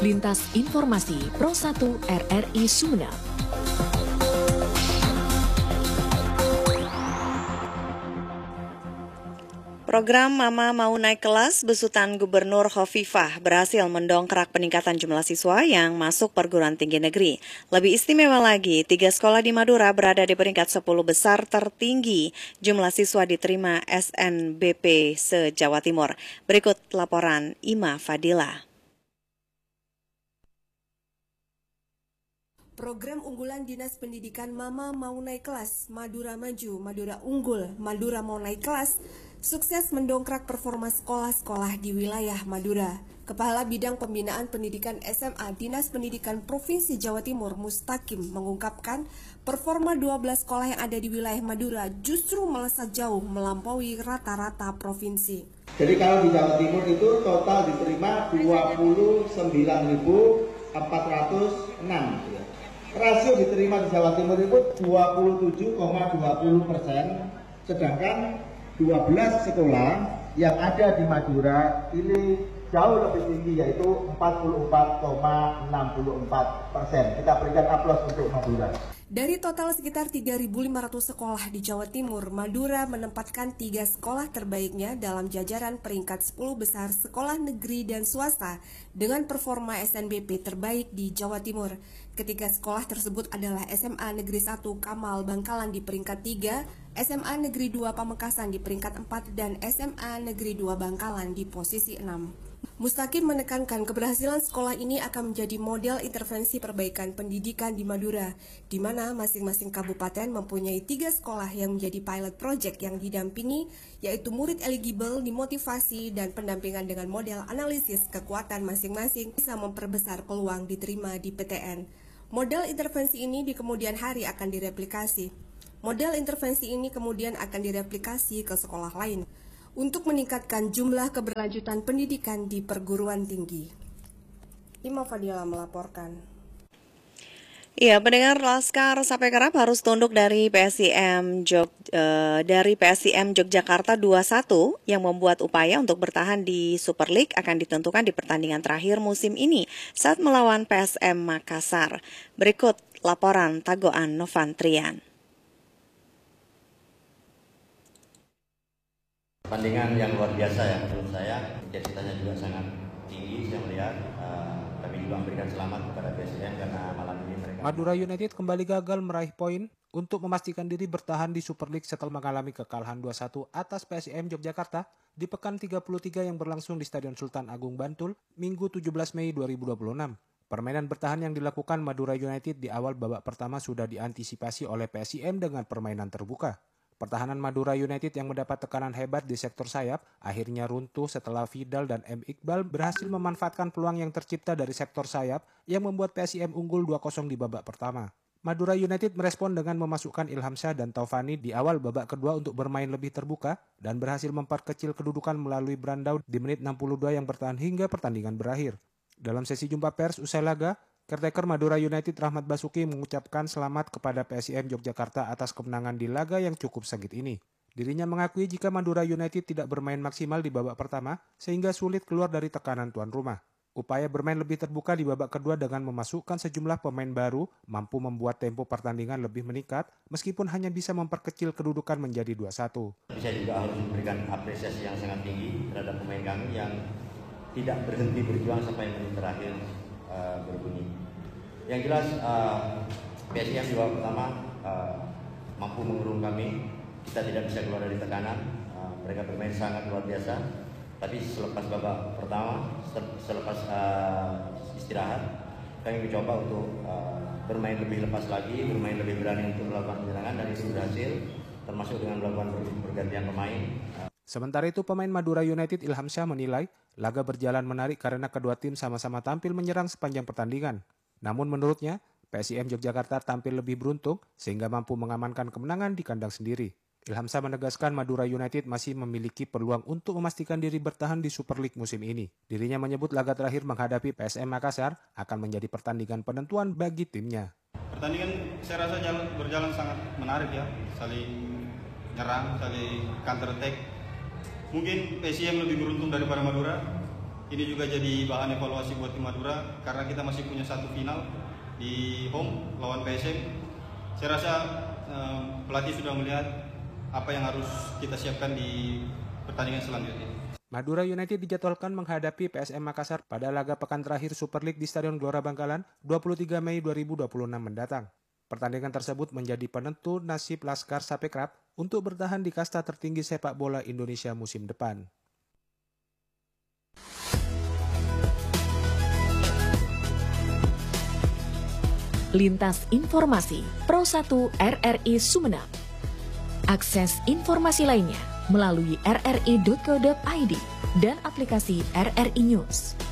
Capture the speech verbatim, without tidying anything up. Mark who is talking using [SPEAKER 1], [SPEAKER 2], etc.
[SPEAKER 1] Lintas Informasi Pro satu R R I Sumeneb.
[SPEAKER 2] Program Mama Mau Naik Kelas besutan Gubernur Khofifah berhasil mendongkrak peningkatan jumlah siswa yang masuk perguruan tinggi negeri. Lebih istimewa lagi, tiga sekolah di Madura berada di peringkat sepuluh besar tertinggi jumlah siswa diterima S N B P se-Jawa Timur. Berikut laporan Ima Fadila.
[SPEAKER 3] Program unggulan Dinas Pendidikan Mama Mau Naik Kelas, Madura Maju, Madura Unggul, Madura Mau Naik Kelas, sukses mendongkrak performa sekolah-sekolah di wilayah Madura. Kepala Bidang Pembinaan Pendidikan S M A Dinas Pendidikan Provinsi Jawa Timur, Mustaqim, mengungkapkan performa dua belas sekolah yang ada di wilayah Madura justru melesat jauh melampaui rata-rata provinsi.
[SPEAKER 4] Jadi kalau di Jawa Timur itu total diterima dua puluh sembilan ribu empat ratus enam. Rasio diterima di Jawa Timur itu dua puluh tujuh koma dua puluh persen, sedangkan dua belas sekolah yang ada di Madura ini jauh lebih tinggi, yaitu empat puluh empat koma enam empat persen. Kita berikan aplaus untuk Madura.
[SPEAKER 3] Dari total sekitar tiga ribu lima ratus sekolah di Jawa Timur, Madura menempatkan tiga sekolah terbaiknya dalam jajaran peringkat sepuluh besar sekolah negeri dan swasta dengan performa S N B P terbaik di Jawa Timur. Ketiga sekolah tersebut adalah S M A Negeri satu Kamal Bangkalan di peringkat tiga, S M A Negeri dua Pamekasan di peringkat empat, dan S M A Negeri dua Bangkalan di posisi enam. Mustaqim menekankan keberhasilan sekolah ini akan menjadi model intervensi perbaikan pendidikan di Madura, di mana masing-masing kabupaten mempunyai tiga sekolah yang menjadi pilot project yang didampingi, yaitu murid eligible, dimotivasi, dan pendampingan dengan model analisis kekuatan masing-masing bisa memperbesar peluang diterima di P T N. Model intervensi ini di kemudian hari akan direplikasi. Model intervensi ini kemudian akan direplikasi ke sekolah lain untuk meningkatkan jumlah keberlanjutan pendidikan di perguruan tinggi. Ima Fadila melaporkan.
[SPEAKER 2] Iya, pendengar Laskar Sape Kerap harus tunduk dari P S I M Jog, eh, dari P S I M Yogyakarta dua satu yang membuat upaya untuk bertahan di Super League akan ditentukan di pertandingan terakhir musim ini saat melawan P S M Makassar. Berikut laporan Tagoan Novantrian.
[SPEAKER 5] Pertandingan yang luar biasa ya menurut saya, intensitasnya juga sangat tinggi saya melihat. Uh, kami juga memberikan selamat kepada P S I M karena malam ini mereka.
[SPEAKER 6] Madura United kembali gagal meraih poin untuk memastikan diri bertahan di Super League setelah mengalami kekalahan dua satu atas P S I M Yogyakarta di pekan tiga puluh tiga yang berlangsung di Stadion Sultan Agung Bantul Minggu tujuh belas Mei dua ribu dua puluh enam. Permainan bertahan yang dilakukan Madura United di awal babak pertama sudah diantisipasi oleh P S I M dengan permainan terbuka. Pertahanan Madura United yang mendapat tekanan hebat di sektor sayap akhirnya runtuh setelah Vidal dan M. Iqbal berhasil memanfaatkan peluang yang tercipta dari sektor sayap yang membuat P S I M unggul dua kosong di babak pertama. Madura United merespon dengan memasukkan Ilham Syah dan Taufani di awal babak kedua untuk bermain lebih terbuka dan berhasil memperkecil kedudukan melalui Brandau di menit enam puluh dua yang bertahan hingga pertandingan berakhir. Dalam sesi jumpa pers usai laga, caretaker Madura United Rahmat Basuki mengucapkan selamat kepada P S I M Yogyakarta atas kemenangan di laga yang cukup sengit ini. Dirinya mengakui jika Madura United tidak bermain maksimal di babak pertama sehingga sulit keluar dari tekanan tuan rumah. Upaya bermain lebih terbuka di babak kedua dengan memasukkan sejumlah pemain baru mampu membuat tempo pertandingan lebih meningkat meskipun hanya bisa memperkecil kedudukan menjadi dua satu.
[SPEAKER 5] Saya juga harus memberikan apresiasi yang sangat tinggi terhadap pemain kami yang tidak berhenti berjuang sampai menit terakhir Uh, berbunyi. Yang jelas uh, P S I M di babak pertama uh, mampu mengurung kami. Kita tidak bisa keluar dari tekanan. Uh, mereka bermain sangat luar biasa. Tapi selepas babak pertama, selepas uh, istirahat, kami mencoba untuk uh, bermain lebih lepas lagi, bermain lebih berani untuk melakukan penyerangan dan itu berhasil, termasuk dengan melakukan pergantian pemain. Uh,
[SPEAKER 6] Sementara itu pemain Madura United Ilham Syah menilai laga berjalan menarik karena kedua tim sama-sama tampil menyerang sepanjang pertandingan. Namun menurutnya, P S I M Yogyakarta tampil lebih beruntung sehingga mampu mengamankan kemenangan di kandang sendiri. Ilham Syah menegaskan Madura United masih memiliki peluang untuk memastikan diri bertahan di Super League musim ini. Dirinya menyebut laga terakhir menghadapi P S M Makassar akan menjadi pertandingan penentuan bagi timnya.
[SPEAKER 7] Pertandingan saya rasa jalan, berjalan sangat menarik ya, saling nyerang, saling counter attack. Mungkin P S I M lebih beruntung daripada Madura. ini juga jadi bahan evaluasi buat tim Madura karena kita masih punya satu final di home lawan P S M. Saya rasa eh, pelatih sudah melihat apa yang harus kita siapkan di pertandingan selanjutnya.
[SPEAKER 6] Madura United dijadwalkan menghadapi P S M Makassar pada laga pekan terakhir Super League di Stadion Gelora Bangkalan dua puluh tiga Mei dua ribu dua puluh enam mendatang. Pertandingan tersebut menjadi penentu nasib Laskar Sapekrab untuk bertahan di kasta tertinggi sepak bola Indonesia musim depan.
[SPEAKER 1] Lintas Informasi Pro satu R R I Sumeneb. Akses informasi lainnya melalui r r i dot co dot i d dan aplikasi R R I News.